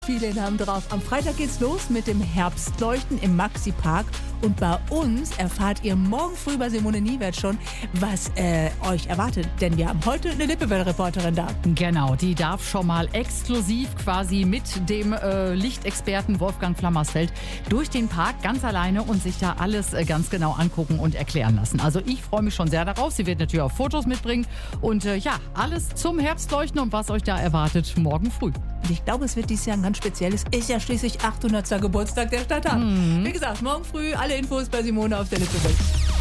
Viele Namen drauf. Am Freitag geht's los mit dem Herbstleuchten im Maxi-Park. Und bei uns erfahrt ihr morgen früh bei Simone Niewert schon, was euch erwartet. Denn wir haben heute eine Lippewelle-Reporterin da. Genau, die darf schon mal exklusiv quasi mit dem Lichtexperten Wolfgang Flammersfeld durch den Park ganz alleine und sich da alles ganz genau angucken und erklären lassen. Also ich freue mich schon sehr darauf. Sie wird natürlich auch Fotos mitbringen. Und alles zum Herbstleuchten und was euch da erwartet morgen früh. Und ich glaube, es wird dieses Jahr ein ganz spezielles. Ist ja schließlich 800. Geburtstag der Stadt. Wie gesagt, morgen früh alle Infos bei Simone auf der Lippewelle.